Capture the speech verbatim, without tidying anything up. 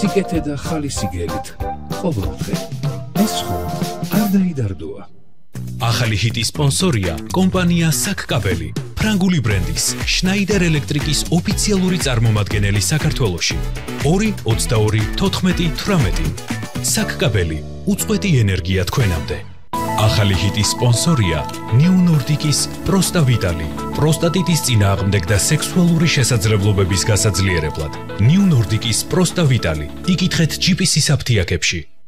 სიკეთე და ხალისი გელით ყოველდღე ეს ხომ არ დაიდარდოა. ახალი ჰიტის სპონსორია კომპანია საკკაბელი, ფრანგული ბრენდის შნაიდერ ელექტრიკის ოფიციალური წარმომადგენელი საქართველოში. ორი ოცდაორი თოთხმეტი თვრამეტი. საკკაბელი, უწყვეტი ენერგია თქვენამდე. ახალი ჰიტის სპონსორია ნიუ ნორდიკის პროსტავიტალი, პროსტატიტის წინააღმდეგ და სექსუალური შესაძლებლობების გასაძლიერებლად. ნიუ ნორდიკის პროსტავიტალი, იკითხეთ ჯი პი სის აფთიაქებში.